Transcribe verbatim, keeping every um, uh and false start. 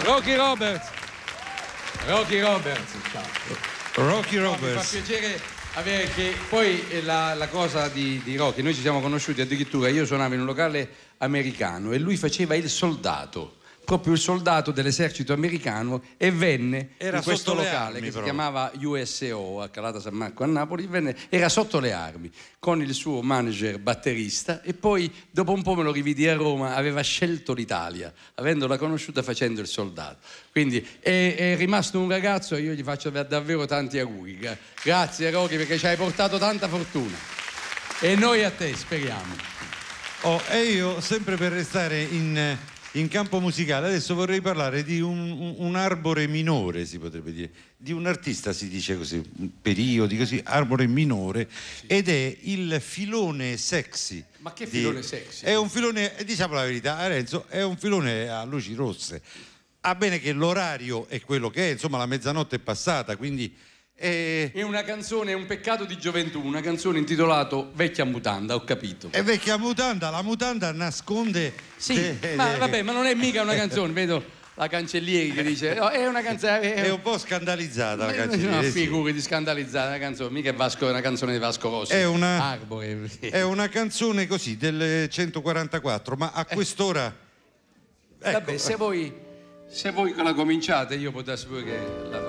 Rocky Roberts. Rocky Roberts, ciao. Rocky Roberts. No, mi fa piacere avere che poi la, la cosa di, di Rocky, noi ci siamo conosciuti addirittura, io suonavo in un locale americano e lui faceva il soldato, proprio il soldato dell'esercito americano, e venne era in questo sotto le locale armi, che però. si chiamava U S O a Calata San Marco a Napoli, venne, era sotto le armi con il suo manager batterista, e poi dopo un po' me lo rividi a Roma, aveva scelto l'Italia avendola conosciuta facendo il soldato, quindi è, è rimasto un ragazzo e io gli faccio davvero tanti auguri. Grazie Rocky, perché ci hai portato tanta fortuna e noi a te, speriamo. Oh, e io, sempre per restare in, in campo musicale, adesso vorrei parlare di un, un, un arbore minore, si potrebbe dire, di un artista, si dice così, periodi così, arbore minore, sì. Ed è il filone sexy. Ma che filone di, sexy? È un filone, diciamo la verità, Renzo, è un filone a luci rosse. Ah, bene che l'orario è quello che è, insomma la mezzanotte è passata, quindi... È una canzone, è un peccato di gioventù, una canzone intitolata Vecchia mutanda, ho capito. È vecchia mutanda, la mutanda nasconde... Sì, de, ma de... vabbè, ma non è mica una canzone, vedo la Cancellieri che dice, oh, è una canzone... È, è un po' scandalizzata la Cancellieri. No, figuri di scandalizzata la canzone, mica è, Vasco, è una canzone di Vasco Rossi. È una, Arbore. È una canzone così, del centoquarantaquattro, ma a quest'ora... Ecco. Vabbè, se voi, se voi la cominciate, io potessi pure che... La